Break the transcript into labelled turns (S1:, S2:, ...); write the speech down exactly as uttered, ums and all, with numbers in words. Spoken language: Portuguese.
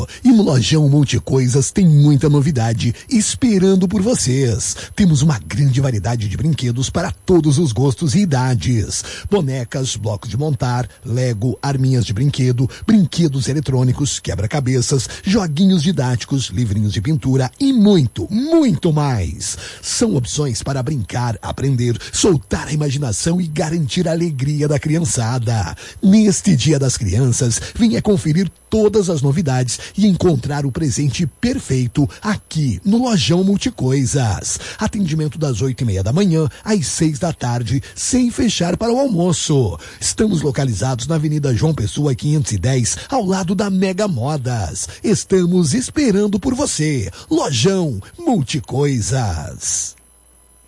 S1: ano. E no Lojão Multicoisas tem muita novidade esperando por vocês. Temos uma grande variedade de brinquedos para todos os gostos e idades. Bonecas, blocos de montar, Lego, arminhas de brinquedo, brinquedos eletrônicos, quebra-cabeças, joguinhos didáticos, livrinhos de pintura e muito, muito mais. São opções para brincar, aprender, soltar a imaginação e garantir a alegria da criançada. Neste Dia das Crianças, venha conferir todas as novidades e encontrar o presente perfeito aqui no Lojão Multicoisas. Atendimento das oito e meia da manhã às seis da tarde, sem fechar para o almoço. Estamos localizados na Avenida João Pessoa quinhentos e dez, ao lado da Mega Modas. Estamos esperando por você. Lojão Multicoisas.